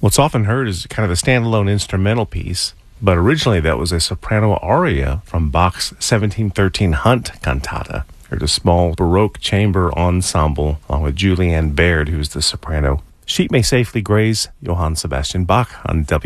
What's often heard is kind of a standalone instrumental piece, but originally that was a soprano aria from Bach's 1713 Hunt cantata. There's a small Baroque chamber ensemble along with Julianne Baird, who's the soprano. Sheep may safely graze Johann Sebastian Bach on